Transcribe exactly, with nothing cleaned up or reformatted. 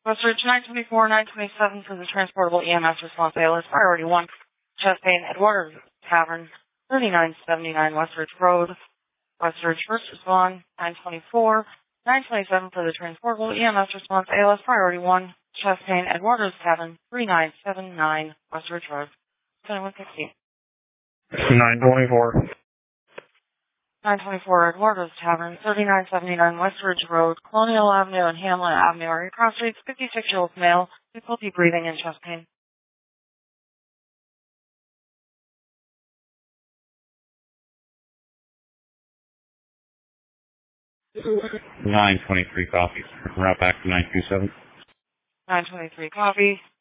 Westridge nine twenty-four, nine twenty-seven for the transportable E M S response A L S priority one. Chest pain at Waters Tavern, thirty-nine seventy-nine Westridge Road. Westridge first respond, nine twenty-four, nine twenty-seven for the transportable E M S response A L S priority one. Chest pain at Waters Tavern, thirty-nine seventy-nine Westridge Road. seventy-one sixty. nine twenty-four. nine twenty-four at Waters Tavern, thirty-nine seventy-nine Westridge Road, Colonial Avenue and Hamlet Avenue are cross streets, fifty-six-year-old male, difficulty breathing and chest pain. nine twenty-three coffee. Route back to nine two seven. nine twenty-three copy.